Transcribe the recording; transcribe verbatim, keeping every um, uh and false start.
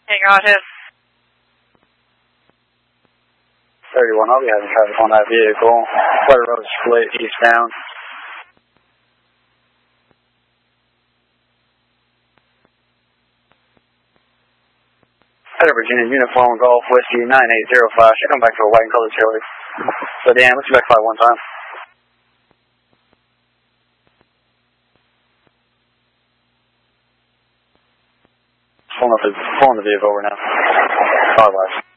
Hey, go ahead. thirty-one, I'll be having traffic on that vehicle. Flutter Road split eastbound. Hello, Virginia, Uniform Golf Whiskey nine eight zero five. Should come back to a white and colored Chili. So, Dan, let's go back five one time. Pulling the, pulling the vehicle over now. Car life.